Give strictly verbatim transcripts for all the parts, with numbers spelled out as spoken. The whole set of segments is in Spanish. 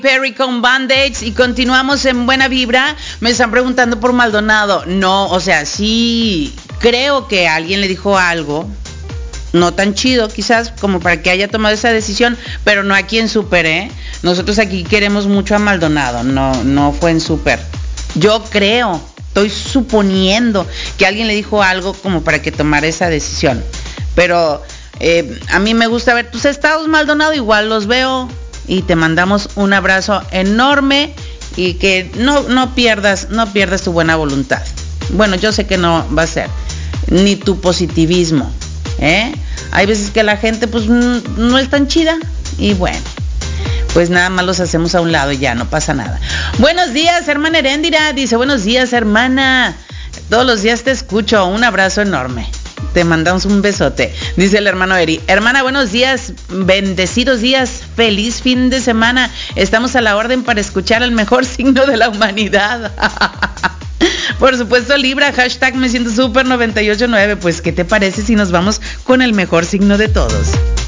Perry con Band-Aids y continuamos en Buena Vibra. Me están preguntando por Maldonado. No, o sea, sí creo que alguien le dijo algo no tan chido quizás como para que haya tomado esa decisión, pero no aquí en Super, ¿eh? Nosotros aquí queremos mucho a Maldonado, no, no fue en Super. Yo creo, estoy suponiendo que alguien le dijo algo como para que tomara esa decisión, pero eh, a mí me gusta ver tus estados, Maldonado, igual los veo. Y te mandamos un abrazo enorme y que no, no pierdas, no pierdas tu buena voluntad. Bueno, yo sé que no va a ser, ni tu positivismo, ¿eh? Hay veces que la gente pues no es tan chida y bueno, pues nada más los hacemos a un lado y ya, no pasa nada. Buenos días, hermana Heréndira, dice, buenos días, hermana. Todos los días te escucho, un abrazo enorme. Te mandamos un besote. Dice el hermano Eri. Hermana, buenos días, bendecidos días, feliz fin de semana. Estamos a la orden para escuchar el mejor signo de la humanidad. Por supuesto, Libra, hashtag me siento super noventa y ocho nueve. Pues, ¿qué te parece si nos vamos con el mejor signo de todos?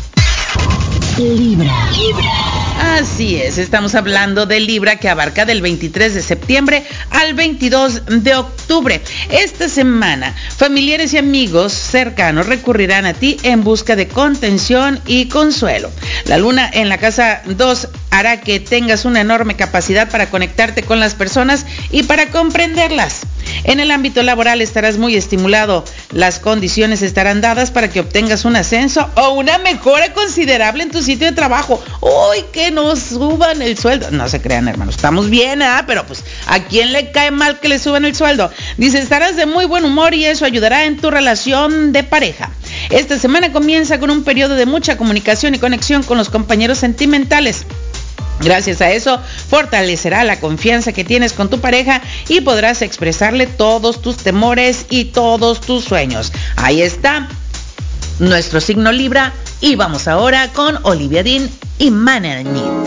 Libra. Libra. Así es, estamos hablando de Libra, que abarca del veintitrés de septiembre al veintidós de octubre. Esta semana, familiares y amigos cercanos recurrirán a ti en busca de contención y consuelo. La luna en la casa dos hará que tengas una enorme capacidad para conectarte con las personas y para comprenderlas. En el ámbito laboral estarás muy estimulado. Las condiciones estarán dadas para que obtengas un ascenso o una mejora considerable en tu sitio de trabajo. ¡Uy, que nos suban el sueldo! No se crean, hermanos, estamos bien, ¿eh? Pero pues, ¿a quién le cae mal que le suban el sueldo? Dice, estarás de muy buen humor y eso ayudará en tu relación de pareja. Esta semana comienza con un periodo de mucha comunicación y conexión con los compañeros sentimentales. Gracias a eso, fortalecerá la confianza que tienes con tu pareja y podrás expresarle todos tus temores y todos tus sueños. Ahí está nuestro signo Libra y vamos ahora con Olivia Dean y Man in Need.